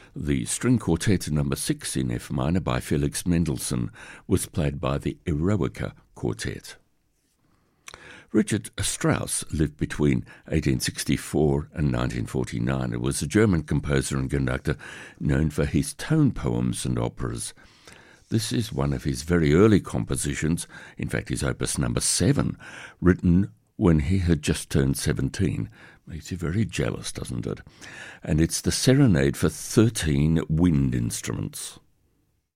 The string quartet number 6 in F minor by Felix Mendelssohn was played by the Eroica Quartet. Richard Strauss lived between 1864 and 1949 and was a German composer and conductor known for his tone poems and operas. This is one of his very early compositions, in fact his opus number 7, written when he had just turned 17. Makes you very jealous, doesn't it? And it's the Serenade for 13 wind instruments.